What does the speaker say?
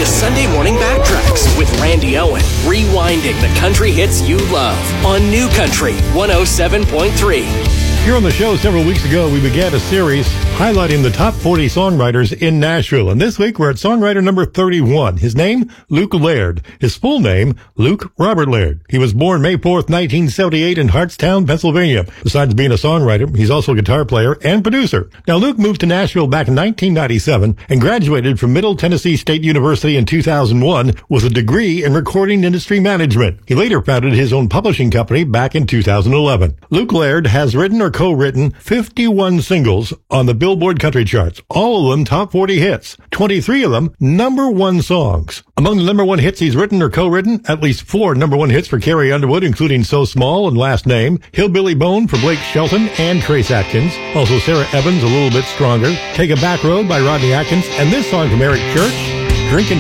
Sunday Morning Backtracks with Randy Owen, rewinding the country hits you love on New Country 107.3. Here on the show several weeks ago, we began a series highlighting the top 40 songwriters in Nashville. And this week, we're at songwriter number 31. His name, Luke Laird. His full name, Luke Robert Laird. He was born May 4th, 1978 in Hartstown, Pennsylvania. Besides being a songwriter, he's also a guitar player and producer. Now, Luke moved to Nashville back in 1997 and graduated from Middle Tennessee State University in 2001 with a degree in recording industry management. He later founded his own publishing company back in 2011. Luke Laird has written or co-written 51 singles on the Billboard country charts, all of them top 40 hits, 23 of them number one songs. Among the number one hits he's written or co-written, at least 4 number one hits for Carrie Underwood, including So Small and Last Name, Hillbilly Bone for Blake Shelton and Trace Atkins, also Sarah Evans, A Little Bit Stronger, Take a Back Road by Rodney Atkins, and this song from Eric Church, Drinking